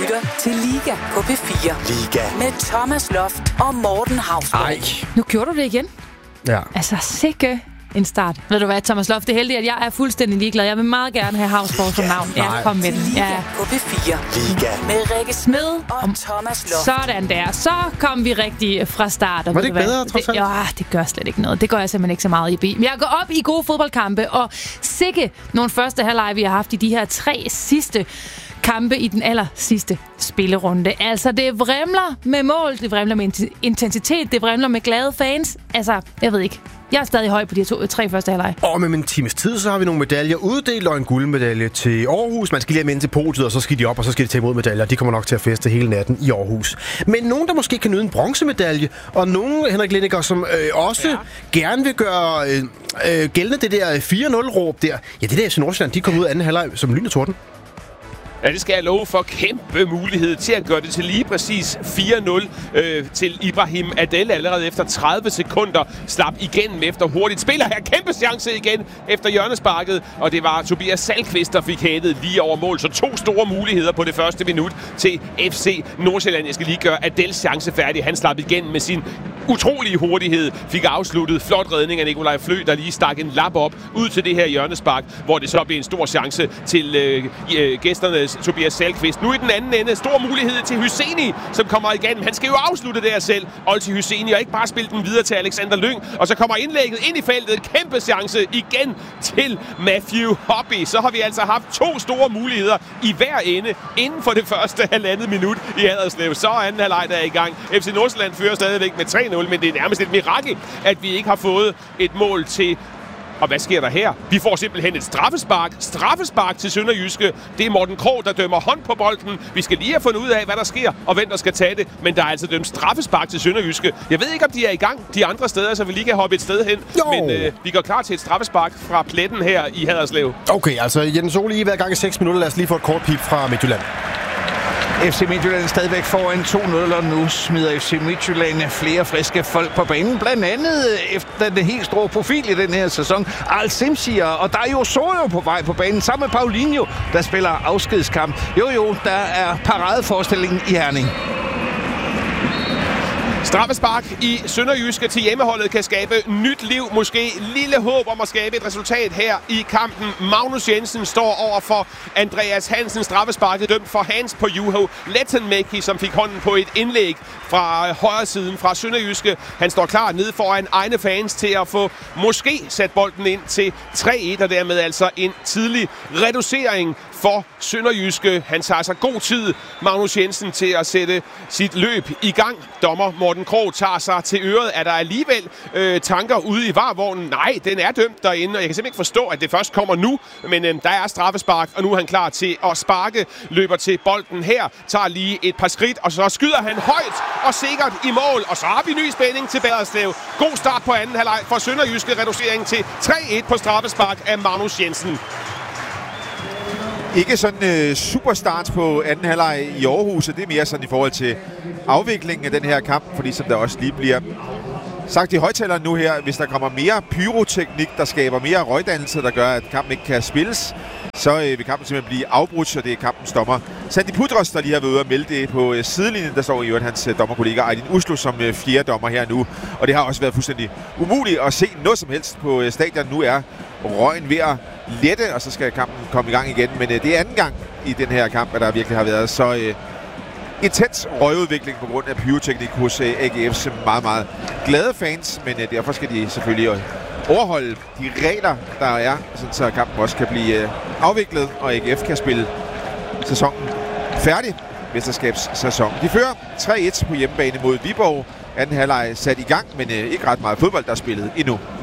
lytter til Liga på P4. Liga. Med Thomas Loft og Morten Hausgaard. Ej. Nu gjorde du det igen. Ja. Altså, sikke en start. Ved du hvad, Thomas Loft, det er heldigt, at jeg er fuldstændig ligeglad. Jeg vil meget gerne have Hausgaard som navn. Ja, kom med den. Liga Ja. på P4. Liga. Med Rikke Smed og Thomas Loft. Sådan der. Så kom vi rigtig fra start. Var det ikke bedre, trods alt? Ja, det gør slet ikke noget. Det går jeg simpelthen ikke så meget i. Men jeg går op i gode fodboldkampe, og sikke nogle første halvleg, vi har haft i de her 3 sidste kampe i den aller sidste spillerunde. Altså, det vrimler med mål, det vrimler med intensitet, det vrimler med glade fans. Altså, jeg ved ikke. Jeg er stadig høj på de 3 første halvleg. Og med en times tid, så har vi nogle medaljer uddelt, og en guldmedalje til Aarhus. Man skal lige have med ind til podiet, og så skal de op, og så skal de tage imod medaljer. De kommer nok til at feste hele natten i Aarhus. Men nogen, der måske kan nyde en bronzemedalje, og nogen, Henrik Lindegaard, som også gerne vil gøre gældende det der 4-0-råb der. Ja, det der FC Nordsjælland, de kom ud af anden halvleg som lyn og torden. Ja, det skal jeg love for. Kæmpe mulighed til at gøre det til lige præcis 4-0 til Ibrahim Adel allerede efter 30 sekunder. Slap igennem efter hurtigt spiller her. Kæmpe chance igen efter hjørnesparket. Og det var Tobias Salkvist, der fik hættet lige over mål. Så 2 store muligheder på det første minut til FC Nordsjælland. Jeg skal lige gøre Adels chance færdig. Han slap igennem med sin utrolige hurtighed. Fik afsluttet. Flot redning af Nikolaj Flø, der lige stak en lap op ud til det her hjørnespark, hvor det så blev en stor chance til gæsternes Tobias Salkvist. Nu i den anden ende, stor mulighed til Hyseni, som kommer igennem. Han skal jo afslutte der selv, Olti Hyseni, og ikke bare spille den videre til Alexander Lyng. Og så kommer indlægget ind i feltet. Kæmpe chance igen til Matthew Hobby. Så har vi altså haft 2 store muligheder i hver ende inden for det første halvandet minut i Haderslev. Så er anden halvleg der er i gang. FC Nordsjælland fører stadigvæk med 3-0, men det er nærmest et mirakel, at vi ikke har fået et mål til. Og hvad sker der her? Vi får simpelthen et straffespark. Straffespark til Sønderjyske. Det er Morten Krog, der dømmer hånd på bolden. Vi skal lige have fundet ud af, hvad der sker, og hvem der skal tage det. Men der er altså dømt straffespark til Sønderjyske. Jeg ved ikke, om de er i gang de andre steder, så vi lige kan hoppe et sted hen. Jo. Men vi går klar til et straffespark fra pletten her i Haderslev. Okay, altså Jens Ole, I har været i gang i 6 minutter. Lad os lige få et kort pip fra Midtjylland. FC Midtjylland stadigvæk foran 2-0, og nu smider FC Midtjylland flere friske folk på banen. Blandt andet efter den helt store profil i den her sæson, Al Simsier, og der er jo Sojo på vej på banen, sammen med Paulinho, der spiller afskedskamp. Jo, der er paradeforestillingen i Herning. Straffespark i Sønderjyske til hjemmeholdet kan skabe nyt liv. Måske lille håb om at skabe et resultat her i kampen. Magnus Jensen står over for Andreas Hansen. Straffesparket dømt for hands på Juho Lettenmäki, som fik hånden på et indlæg fra højre siden fra Sønderjyske. Han står klar nede foran egne fans til at få måske sat bolden ind til 3-1, og dermed altså en tidlig reducering for Sønderjyske. Han tager sig god tid, Magnus Jensen, til at sætte sit løb i gang. Dommer Morten Krog tager sig til øret. Er der alligevel tanker ude i varvognen? Nej, den er dømt derinde, og jeg kan simpelthen ikke forstå, at det først kommer nu. Men der er straffespark, og nu er han klar til at sparke. Løber til bolden her, tager lige et par skridt, og så skyder han højt og sikkert i mål. Og så har vi ny spænding til Haderslev. God start på anden halvleg for Sønderjyske. Reducering til 3-1 på straffespark af Magnus Jensen. Ikke sådan superstart på anden halvleg i Aarhus, og det er mere sådan i forhold til afviklingen af den her kamp, fordi som der også lige bliver sagt i højtaleren nu her, hvis der kommer mere pyroteknik, der skaber mere røgdannelse, der gør, at kampen ikke kan spilles, så vil kampen simpelthen blive afbrudt, så det er kampens dommer Sandy Pudros, der lige har været ude og melde det på sidelinjen. Der står i øvrigt hans dommerkollega Aydin Uslu som 4. dommer her nu, og det har også været fuldstændig umuligt at se noget som helst på stadion. Nu er røgen ved at lette, og så skal kampen komme i gang igen, men det er anden gang i den her kamp, at der virkelig har været så intens røgudvikling på grund af pyroteknik hos AGF's meget, meget glade fans, men derfor skal de selvfølgelig overholde de regler, der er, så kampen også kan blive afviklet, og AGF kan spille sæsonen færdig, mesterskabssæson. De fører 3-1 på hjemmebane mod Viborg. Anden halvleg sat i gang, men ikke ret meget fodbold, der er spillet endnu.